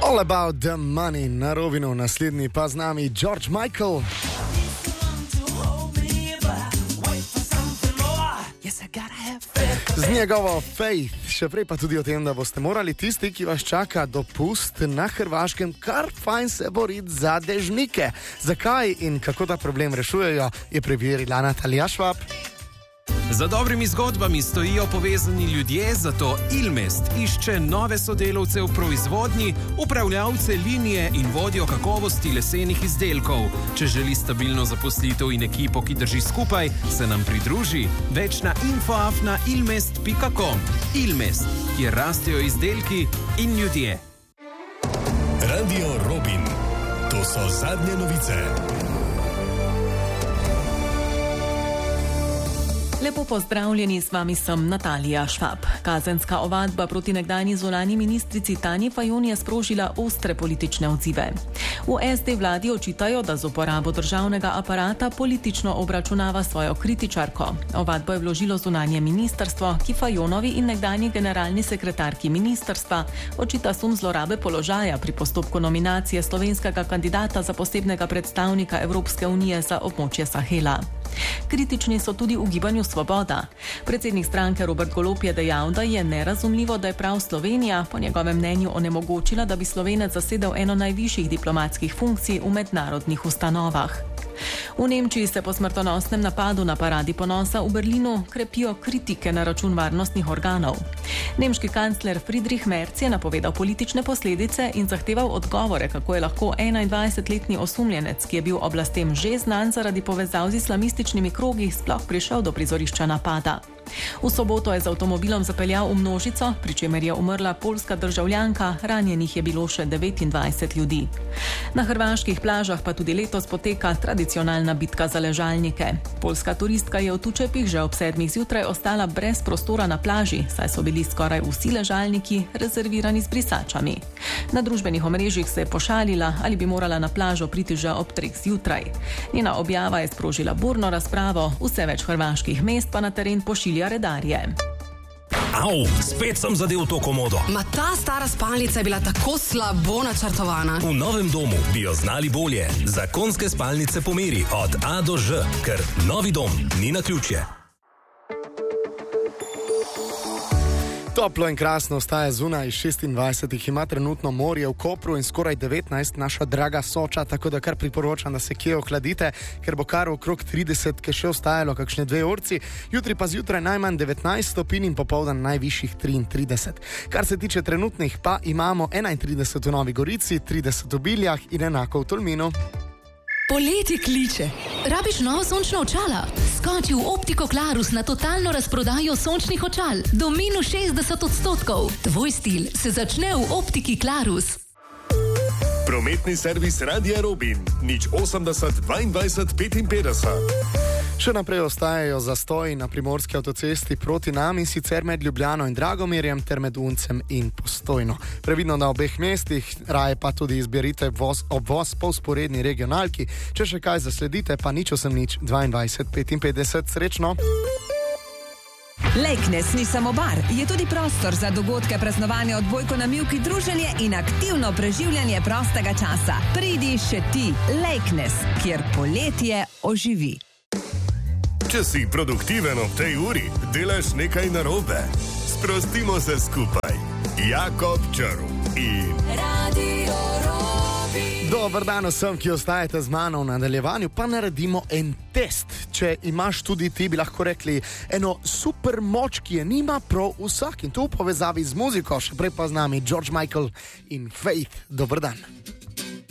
All About the Money na Robinu, naslednji pa z nami George Michael. Z njegovo Faith, še prej pa tudi o tem, da boste morali tisti, ki vas čaka dopust na Hrvaškem, kar fajn se boriti za dežnike. Zakaj in kako ta problem rešujejo, je preverila Natalija Švab. Za dobrimi zgodbami stojijo povezani ljudje, zato Ilmest išče nove sodelavce v proizvodnji, upravljavce linije in vodjo kakovosti lesenih izdelkov. Če želi stabilno zaposlitev in ekipo, ki drži skupaj, se nam pridruži. Več na info@ilmest.com. Ilmest, kjer rastejo izdelki in ljudje. Radio Robin. To so zadnje novice. Lepo pozdravljeni, z vami sem Natalija Švab. Kazenska ovadba proti nekdanji zunanji ministrici Tanji Fajon je sprožila ostre politične odzive. V SD vladi očitajo, da z uporabo državnega aparata politično obračunava svojo kritičarko. Ovadbo je vložilo zunanje ministrstvo, ki Fajonovi in nekdanji generalni sekretarki ministrstva očita sum zlorabe položaja pri postopku nominacije slovenskega kandidata za posebnega predstavnika Evropske unije za območje Sahela. Kritični so tudi v Gibanju Svoboda. Predsednik stranke Robert Golob je dejal, da je nerazumljivo, da je prav Slovenija po njegovem mnenju onemogočila, da bi Slovenec zasedel eno najvišjih diplomatskih funkcij v mednarodnih ustanovah. V Nemčiji se po smrtonosnem napadu na paradi ponosa v Berlinu krepijo kritike na račun varnostnih organov. Nemški kancler Friedrich Merz je napovedal politične posledice in zahteval odgovore, kako je lahko 21-letni osumljenec, ki je bil oblastem že znan zaradi povezav z islamističnimi krogi, sploh prišel do prizorišča napada. V soboto je z avtomobilom zapeljal v množico, pri čemer je umrla poljska državljanka, ranjenih je bilo še 29 ljudi. Na hrvaških plažah pa tudi letos poteka tradicionalna bitka za ležalnike. Poljska turistka je v Tučepih že ob 7 zjutraj ostala brez prostora na plaži, saj so bili skoraj vsi ležalniki rezervirani s brisačami. Na družbenih omrežjih se je pošalila, ali bi morala na plažo priti že ob 3 zjutraj. Njena objava je sprožila burno razpravo, vse več hrvaških mest pa na teren pošilja redarje. Au, spet sem zadev to komodo. Ma ta stara spalnica je bila tako slabo načrtovana. V novem domu bi jo znali bolje. Zakonske spalnice po meri od A do Ž, ker novi dom ni naključje. Toplo in krasno ostaje zunaj, 26 ima trenutno morje v Kopru in skoraj 19 naša draga Soča, tako da kar priporočam, da se kje ohladite, ker bo kar okrog 30, ki še ostajalo kakšne 2 urci, jutri pa zjutraj najmanj 19 stopinj in popoldan najvišjih 33. Kar se tiče trenutnih, pa imamo 31 v Novi Gorici, 30 v Biljah in enako v Tolminu. Poletje kliče. Rabiš novo sončno očala? Skoči v Optiko Klarus na totalno razprodajo sončnih očal. Do minus 60%. Tvoj stil se začne v Optiki Klarus. Prometni servis Radia Robin. 080 22 55. Še naprej ostajajo zastoji na primorski avtocesti proti nam in sicer med Ljubljano in Dragomirjem ter med Uncem in Postojno. Previdno na obeh mestih, raje pa tudi izberite obvoz po vzporedni regionalki. Če še kaj zasledite, pa 080 22 55. Srečno! Lejknes ni samo bar, je tudi prostor za dogodke, praznovanja, odbojko na mivki, druženje in aktivno preživljanje prostega časa. Pridi še ti, Lejknes, kjer poletje oživi. Če si produktiven ob tej uri, delaš nekaj narobe. Sprostimo se skupaj. Jakob Črv in Radio Robin. Dober dan vsem, ki ostajate z mano v nadaljevanju, pa naredimo en test. Če imaš tudi ti, bi lahko rekli, eno super moč, ki je nima prav vsak in to v povezavi z muziko, še prej pa z nami George Michael in Faith. Dober dan.